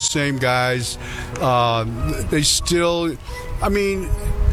same guys. They still, I mean,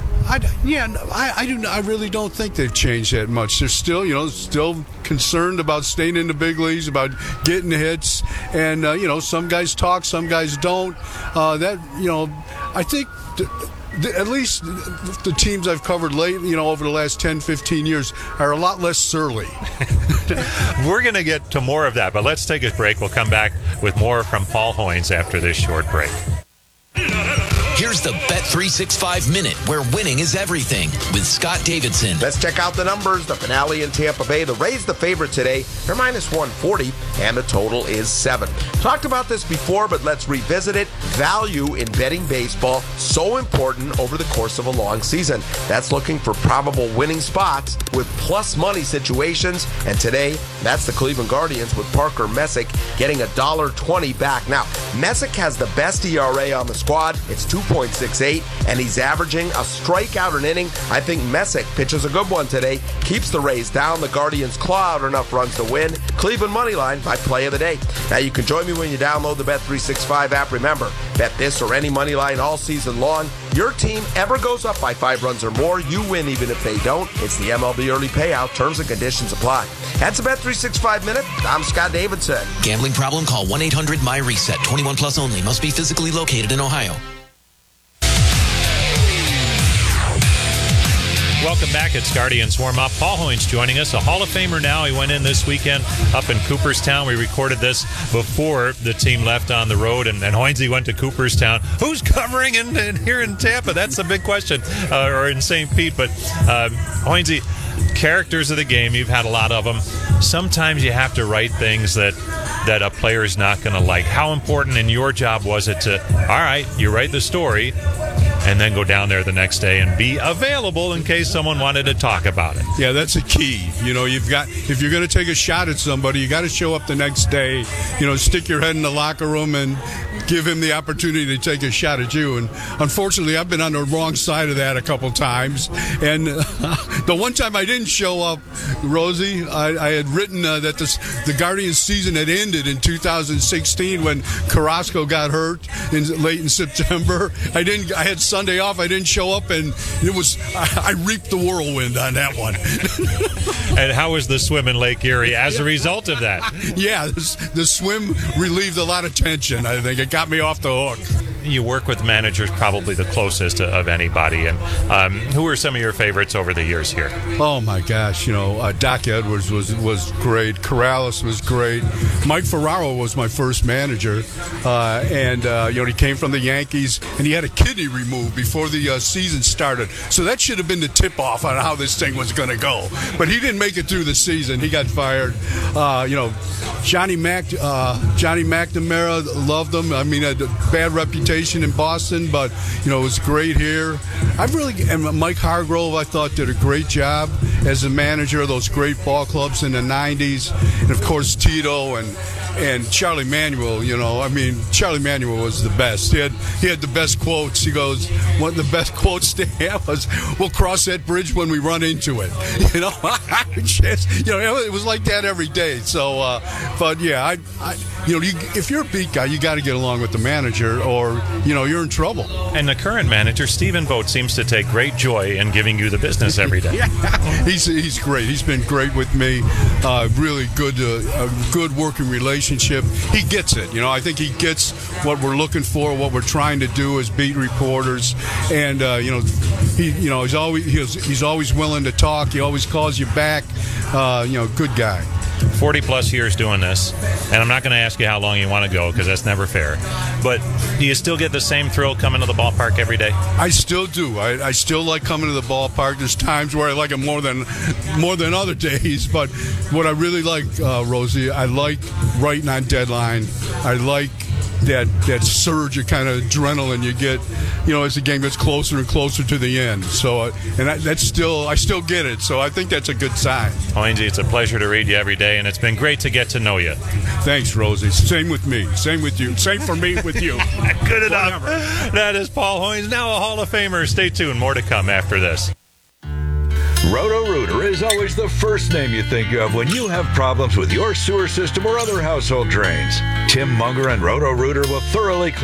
I really don't think they've changed that much. They're still, still concerned about staying in the big leagues, about getting hits, and some guys talk, some guys don't. I think. At least the teams I've covered over the last 10, 15 years are a lot less surly. We're going to get to more of that, but let's take a break. We'll come back with more from Paul Hoynes after this short break. Here's the Bet365 Minute, where winning is everything, with Scott Davidson. Let's check out the numbers. The finale in Tampa Bay. The Rays the favorite today. They're minus 140, and the total is 7. Talked about this before, but let's revisit it. Value in betting baseball, so important over the course of a long season. That's looking for probable winning spots with plus money situations. And today, that's the Cleveland Guardians with Parker Messick getting $1.20 back. Now, Messick has the best ERA on the squad. It's 2.68, and he's averaging a strikeout an inning. I think Messick pitches a good one today, keeps the Rays down. The Guardians claw out enough runs to win. Cleveland Moneyline, my play of the day. Now, you can join me when you download the Bet365 app. Remember, bet this or any Moneyline all season long. Your team ever goes up by 5 runs or more, you win even if they don't. It's the MLB Early Payout. Terms and conditions apply. That's a Bet365 Minute. I'm Scott Davidson. Gambling problem? Call 1-800-MY-RESET. 21 plus only. Must be physically located in Ohio. Welcome back. It's Guardians Warm-Up. Paul Hoynes joining us, a Hall of Famer now. He went in this weekend up in Cooperstown. We recorded this before the team left on the road, and Hoynesy went to Cooperstown. Who's covering here in Tampa? That's the big question, or in St. Pete. But Hoynesy, characters of the game, you've had a lot of them. Sometimes you have to write things that a player is not going to like. How important in your job was it to, all right, you write the story, and then go down there the next day and be available in case someone wanted to talk about it? Yeah, that's a key. If you're going to take a shot at somebody, you got to show up the next day, stick your head in the locker room and give him the opportunity to take a shot at you. And unfortunately, I've been on the wrong side of that a couple times. And the one time I didn't show up, Rosie, I had written that the Guardians season had ended in 2016 when Carrasco got hurt late in September. I had Sunday off. I didn't show up, and I reaped the whirlwind on that one. And how was the swim in Lake Erie as a result of that? Yeah, the swim relieved a lot of tension. I think it got me off the hook. You work with managers probably the closest of anybody, and who are some of your favorites over the years here? Oh my gosh, Doc Edwards was great. Corrales was great. Mike Ferraro was my first manager, and he came from the Yankees, and he had a kidney removed before the season started. So that should have been the tip-off on how this thing was going to go. But he didn't make it through the season. He got fired. Johnny McNamara, loved him. I mean, had a bad reputation in Boston, but it was great here. And Mike Hargrove, I thought, did a great job as a manager of those great ball clubs in the 90s, and of course Tito and Charlie Manuel. Charlie Manuel was the best. He had the best quotes. He goes, one of the best quotes to have was, "We'll cross that bridge when we run into it." It was like that every day. So, but yeah, if you're a beat guy, you got to get along with the manager, or you're in trouble. And the current manager, Stephen Vogt, seems to take great joy in giving you the business every day. Yeah. He's great. He's been great with me. Really good, good working relationship. He gets it. I think he gets what we're looking for, what we're trying to do as beat reporters, and he's always willing to talk. He always calls you back. Good guy. 40 plus years doing this, and I'm not going to ask you how long you want to go because that's never fair, but do you still get the same thrill coming to the ballpark every day? I still do. I still like coming to the ballpark. There's times where I like it more than other days, but what I really like, Rosie, I like writing on deadline. I like that surge of kind of adrenaline you get, as the game gets closer and closer to the end. So, I still get it. So I think that's a good sign. Hoynesy, it's a pleasure to read you every day, and it's been great to get to know you. Thanks, Rosie. Same with me. Same with you. Same for me with you. Good enough. That is Paul Hoynes, now a Hall of Famer. Stay tuned. More to come after this. Roto-Rooter is always the first name you think of when you have problems with your sewer system or other household drains. Tim Munger and Roto-Rooter will thoroughly